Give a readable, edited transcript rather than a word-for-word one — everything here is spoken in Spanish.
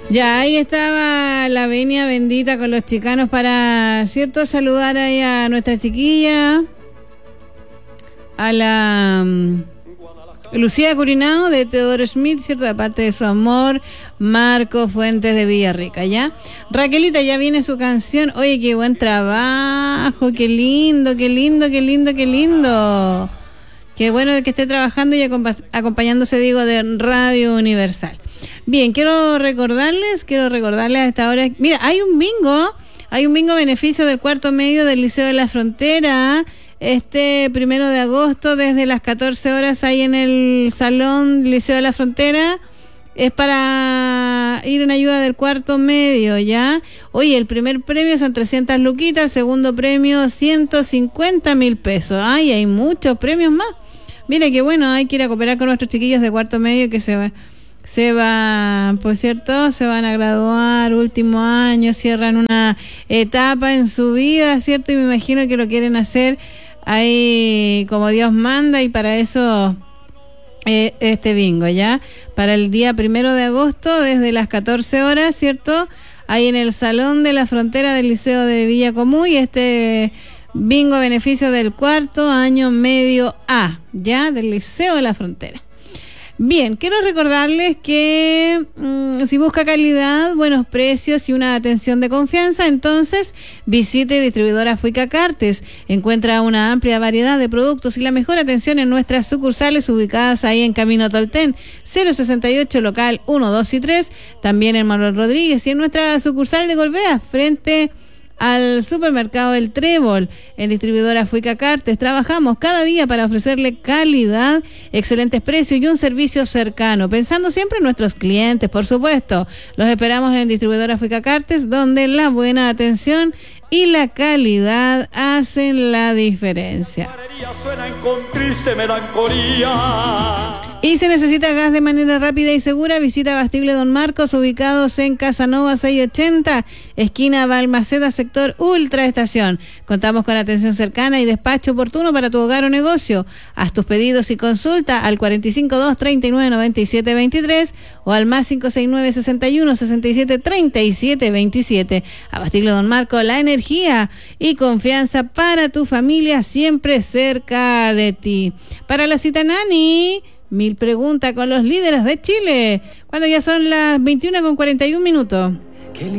Ya, ahí estaba la venia bendita con los chicanos para, ¿cierto? Saludar ahí a nuestra chiquilla, a la Lucía Curinao de Teodoro Schmidt, ¿cierto? De parte de su amor, Marco Fuentes de Villarrica, ¿ya? Raquelita, ya viene su canción. Oye, qué buen trabajo, qué lindo, qué lindo, qué lindo, qué lindo. Qué bueno que esté trabajando y acompañándose, digo, de Radio Universal. Bien, quiero recordarles a esta hora, mira, hay un bingo beneficio del cuarto medio del Liceo de la Frontera, este 1 de agosto, desde las 14 horas, ahí en el Salón Liceo de la Frontera. Es para ir en ayuda del cuarto medio, ¿ya? Oye, el primer premio son 300 luquitas, el segundo premio 150.000 pesos. Ay, hay muchos premios más. Mira qué bueno, hay que ir a cooperar con nuestros chiquillos de cuarto medio que se van, por cierto, se van a graduar, último año, cierran una etapa en su vida, ¿cierto? Y me imagino que lo quieren hacer ahí como Dios manda, y para eso este bingo, ¿ya? Para el día 1 de agosto, desde las 14 horas, ¿cierto? Ahí en el Salón de la Frontera del Liceo de Villa Comuy, este bingo a beneficio del cuarto año medio A, ¿ya? Del Liceo de la Frontera. Bien, quiero recordarles que si busca calidad, buenos precios y una atención de confianza, entonces visite distribuidora Fuica Cartes. Encuentra una amplia variedad de productos y la mejor atención en nuestras sucursales ubicadas ahí en Camino Tolten, 068 local 1, 2 y 3, también en Manuel Rodríguez, y en nuestra sucursal de Golbea, frente al supermercado El Trébol. En distribuidora Fuica Cartes trabajamos cada día para ofrecerle calidad, excelentes precios y un servicio cercano, pensando siempre en nuestros clientes, por supuesto. Los esperamos en distribuidora Fuica Cartes, donde la buena atención y la calidad hacen la diferencia. Y si necesita gas de manera rápida y segura, visita Bastible Don Marcos, ubicados en Casanova 680, esquina Balmaceda, sector Ultra Estación. Contamos con atención cercana y despacho oportuno para tu hogar o negocio. Haz tus pedidos y consulta al 452 39 97 23 o al más 569 61 67 37 27. A Bastible Don Marcos, la energía y confianza para tu familia siempre cerca de ti. Para la cita Nani, 1000 preguntas con los líderes de Chile, cuando ya son las 21:41.